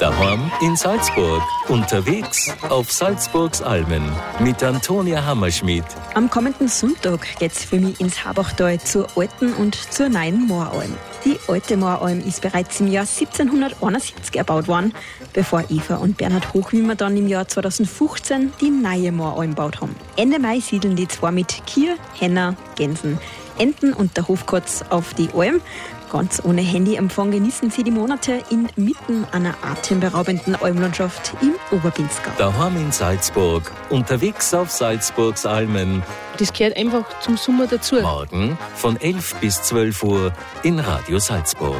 Daheim in Salzburg, unterwegs auf Salzburgs Almen mit Antonia Hammerschmidt. Am kommenden Sonntag geht's für mich ins Habachtal zur alten und zur neuen Mooralm. Die alte Mooralm ist bereits im Jahr 1771 erbaut worden, bevor Eva und Bernhard Hochwimmer dann im Jahr 2015 die neue Mooralm gebaut haben. Ende Mai siedeln die zwei mit Kier, Henner, Gänsen, Enten und der Hofkatz auf die Alm. Ganz ohne Handyempfang genießen sie die Monate inmitten einer atemberaubenden Almlandschaft im Oberpinzgau. Daheim in Salzburg, unterwegs auf Salzburgs Almen. Das gehört einfach zum Sommer dazu. Morgen von 11 bis 12 Uhr in Radio Salzburg.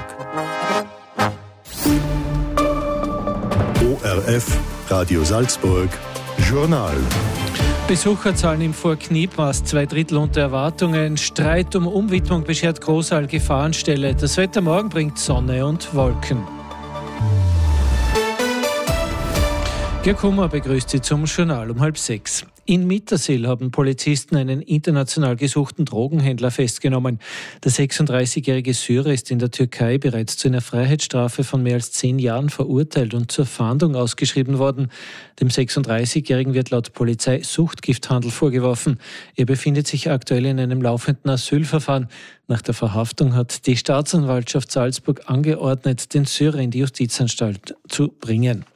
ORF Radio Salzburg Journal. Besucherzahlen im Fort Kniepass 2/3 unter Erwartungen. Streit um Umwidmung beschert Großal Gefahrenstelle. Das Wetter morgen bringt Sonne und Wolken. Georg Hummer begrüßt Sie zum Journal um 5:30. In Mittersill haben Polizisten einen international gesuchten Drogenhändler festgenommen. Der 36-jährige Syrer ist in der Türkei bereits zu einer Freiheitsstrafe von mehr als 10 Jahren verurteilt und zur Fahndung ausgeschrieben worden. Dem 36-jährigen wird laut Polizei Suchtgifthandel vorgeworfen. Er befindet sich aktuell in einem laufenden Asylverfahren. Nach der Verhaftung hat die Staatsanwaltschaft Salzburg angeordnet, den Syrer in die Justizanstalt zu bringen.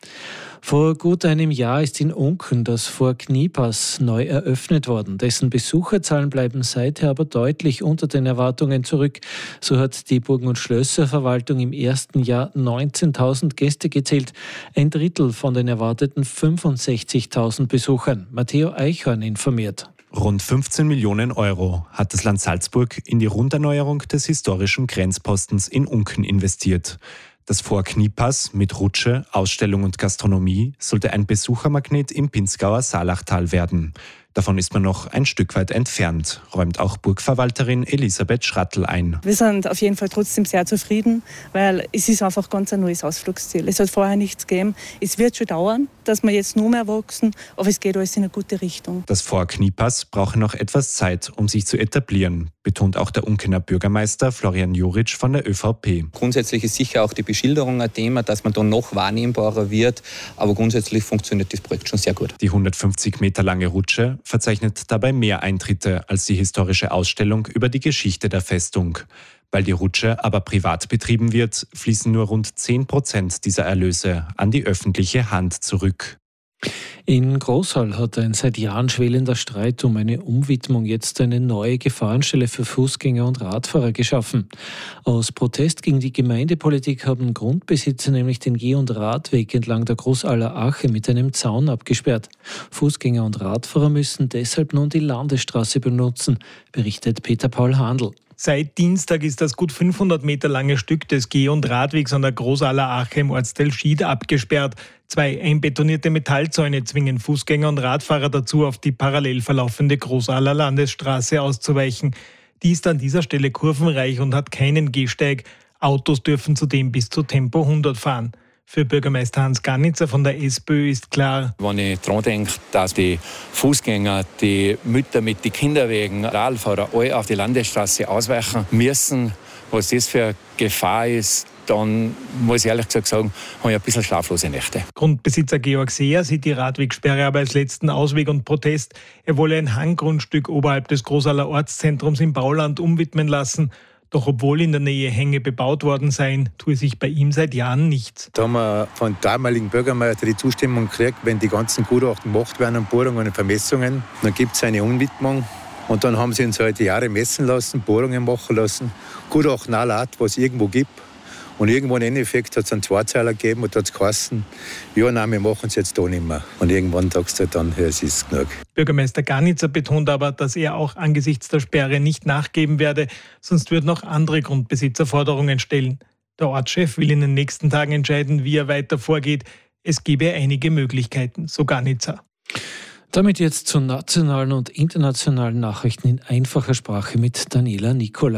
Vor gut einem Jahr ist in Unken das Fort Kniepass neu eröffnet worden. Dessen Besucherzahlen bleiben seither aber deutlich unter den Erwartungen zurück. So hat die Burgen- und Schlösserverwaltung im ersten Jahr 19.000 Gäste gezählt, 1/3 von den erwarteten 65.000 Besuchern. Matteo Eichhorn informiert. Rund 15 Millionen Euro hat das Land Salzburg in die Runderneuerung des historischen Grenzpostens in Unken investiert. Das Fort Kniepass mit Rutsche, Ausstellung und Gastronomie sollte ein Besuchermagnet im Pinzgauer Saalachtal werden. Davon ist man noch ein Stück weit entfernt, räumt auch Burgverwalterin Elisabeth Schrattl ein. Wir sind auf jeden Fall trotzdem sehr zufrieden, weil es ist einfach ganz ein neues Ausflugsziel. Es hat vorher nichts gegeben. Es wird schon dauern, dass wir jetzt noch mehr wachsen, aber es geht alles in eine gute Richtung. Das Fort Kniepass brauche noch etwas Zeit, um sich zu etablieren, betont auch der Unkener Bürgermeister Florian Juric von der ÖVP. Grundsätzlich ist sicher auch die Beschilderung ein Thema, dass man da noch wahrnehmbarer wird, aber grundsätzlich funktioniert das Projekt schon sehr gut. Die 150 Meter lange Rutsche verzeichnet dabei mehr Eintritte als die historische Ausstellung über die Geschichte der Festung. Weil die Rutsche aber privat betrieben wird, fließen nur rund 10% dieser Erlöse an die öffentliche Hand zurück. In Großal hat ein seit Jahren schwelender Streit um eine Umwidmung jetzt eine neue Gefahrenstelle für Fußgänger und Radfahrer geschaffen. Aus Protest gegen die Gemeindepolitik haben Grundbesitzer nämlich den Geh- und Radweg entlang der Großaler Ache mit einem Zaun abgesperrt. Fußgänger und Radfahrer müssen deshalb nun die Landesstraße benutzen, berichtet Peter Paul Handl. Seit Dienstag ist das gut 500 Meter lange Stück des Geh- und Radwegs an der Großaler Ache im Ortsteil Schied abgesperrt. 2 einbetonierte Metallzäune zwingen Fußgänger und Radfahrer dazu, auf die parallel verlaufende Großaler Landesstraße auszuweichen. Die ist an dieser Stelle kurvenreich und hat keinen Gehsteig. Autos dürfen zudem bis zu Tempo 100 fahren. Für Bürgermeister Hans Garnitzer von der SPÖ ist klar: Wenn ich daran denke, dass die Fußgänger, die Mütter mit den Kinderwegen, Radfahrer alle auf die Landesstraße ausweichen müssen, was das für eine Gefahr ist, dann muss ich ehrlich gesagt sagen, habe ich ein bisschen schlaflose Nächte. Grundbesitzer Georg Seher sieht die Radwegsperre aber als letzten Ausweg und Protest. Er wolle ein Hanggrundstück oberhalb des Großaler Ortszentrums im Bauland umwidmen lassen. Doch obwohl in der Nähe Hänge bebaut worden seien, tue sich bei ihm seit Jahren nichts. Da haben wir von damaligen Bürgermeister die Zustimmung gekriegt, wenn die ganzen Gutachten gemacht werden und Bohrungen und Vermessungen, dann gibt es eine Umwidmung. Und dann haben sie uns heute Jahre messen lassen, Bohrungen machen lassen, Gutachten alle, was es irgendwo gibt. Und irgendwann im Endeffekt hat es einen Zweizeiler gegeben und da hat es geheißen, ja, nein, wir machen es jetzt da nicht mehr. Und irgendwann sagst du dann, ja, es ist genug. Bürgermeister Garnitzer betont aber, dass er auch angesichts der Sperre nicht nachgeben werde, sonst würden auch andere Grundbesitzer Forderungen stellen. Der Ortschef will in den nächsten Tagen entscheiden, wie er weiter vorgeht. Es gebe einige Möglichkeiten, so Garnitzer. Damit jetzt zu nationalen und internationalen Nachrichten in einfacher Sprache mit Daniela Nicolai.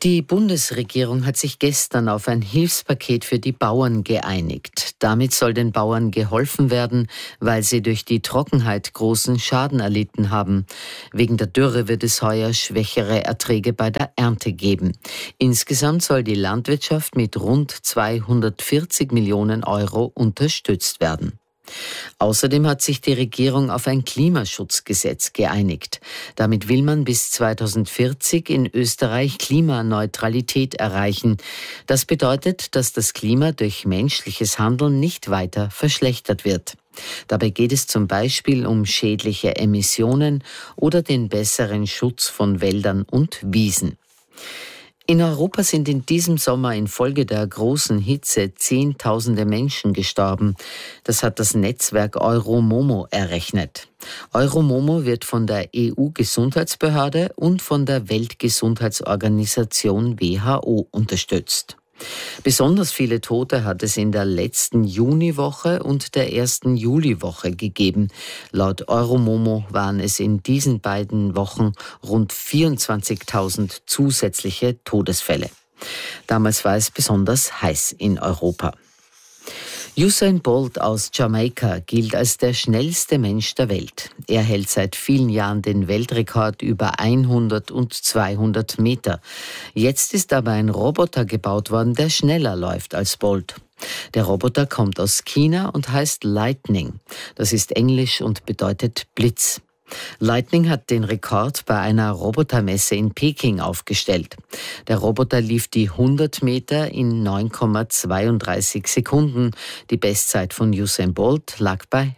Die Bundesregierung hat sich gestern auf ein Hilfspaket für die Bauern geeinigt. Damit soll den Bauern geholfen werden, weil sie durch die Trockenheit großen Schaden erlitten haben. Wegen der Dürre wird es heuer schwächere Erträge bei der Ernte geben. Insgesamt soll die Landwirtschaft mit rund 240 Millionen Euro unterstützt werden. Außerdem hat sich die Regierung auf ein Klimaschutzgesetz geeinigt. Damit will man bis 2040 in Österreich Klimaneutralität erreichen. Das bedeutet, dass das Klima durch menschliches Handeln nicht weiter verschlechtert wird. Dabei geht es zum Beispiel um schädliche Emissionen oder den besseren Schutz von Wäldern und Wiesen. In Europa sind in diesem Sommer infolge der großen Hitze Zehntausende Menschen gestorben. Das hat das Netzwerk Euromomo errechnet. Euromomo wird von der EU-Gesundheitsbehörde und von der Weltgesundheitsorganisation WHO unterstützt. Besonders viele Tote hat es in der letzten Juniwoche und der ersten Juliwoche gegeben. Laut Euromomo waren es in diesen beiden Wochen rund 24.000 zusätzliche Todesfälle. Damals war es besonders heiß in Europa. Usain Bolt aus Jamaika gilt als der schnellste Mensch der Welt. Er hält seit vielen Jahren den Weltrekord über 100 und 200 Meter. Jetzt ist aber ein Roboter gebaut worden, der schneller läuft als Bolt. Der Roboter kommt aus China und heißt Lightning. Das ist Englisch und bedeutet Blitz. Lightning hat den Rekord bei einer Robotermesse in Peking aufgestellt. Der Roboter lief die 100 Meter in 9,32 Sekunden. Die Bestzeit von Usain Bolt lag bei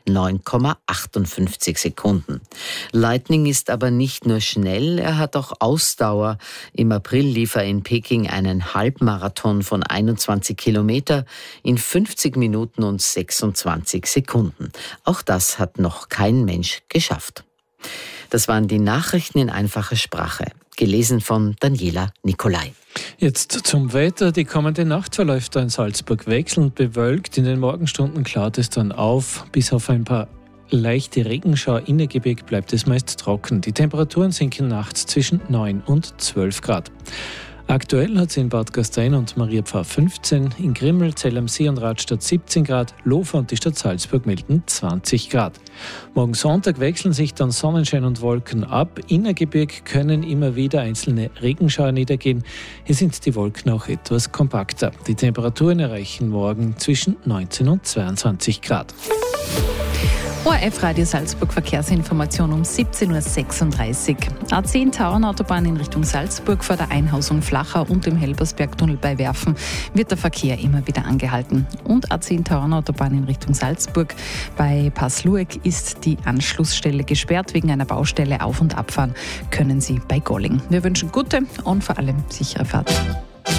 9,58 Sekunden. Lightning ist aber nicht nur schnell, er hat auch Ausdauer. Im April lief er in Peking einen Halbmarathon von 21 Kilometer in 50 Minuten und 26 Sekunden. Auch das hat noch kein Mensch geschafft. Das waren die Nachrichten in einfacher Sprache, gelesen von Daniela Nicolai. Jetzt zum Wetter. Die kommende Nacht verläuft da in Salzburg wechselnd bewölkt. In den Morgenstunden klart es dann auf. Bis auf ein paar leichte Regenschauer in Innergebirg bleibt es meist trocken. Die Temperaturen sinken nachts zwischen 9 und 12 Grad. Aktuell hat es in Bad Gastein und Mariapfarr 15, in Grimmel, Zell am See und Radstadt 17 Grad, Lofer und die Stadt Salzburg melden 20 Grad. Morgen Sonntag wechseln sich dann Sonnenschein und Wolken ab. Innergebirg können immer wieder einzelne Regenschauer niedergehen. Hier sind die Wolken auch etwas kompakter. Die Temperaturen erreichen morgen zwischen 19 und 22 Grad. ORF Radio Salzburg Verkehrsinformation um 17.36 Uhr. A10 Tauernautobahn in Richtung Salzburg vor der Einhausung Flachau und dem Helbersbergtunnel bei Werfen wird der Verkehr immer wieder angehalten. Und A10 Tauernautobahn in Richtung Salzburg bei Passlueck ist die Anschlussstelle gesperrt. Wegen einer Baustelle auf- und abfahren können Sie bei Golling. Wir wünschen gute und vor allem sichere Fahrt.